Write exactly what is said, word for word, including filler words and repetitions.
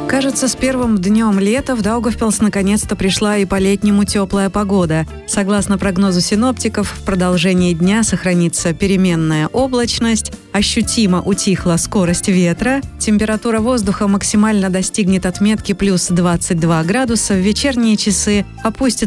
Кажется, с первым днем лета в Даугавпилс наконец-то пришла и по-летнему теплая погода. Согласно прогнозу синоптиков, в продолжении дня сохранится переменная облачность, ощутимо утихла скорость ветра, температура воздуха максимально достигнет отметки плюс двадцать два градуса, в вечерние часы опустится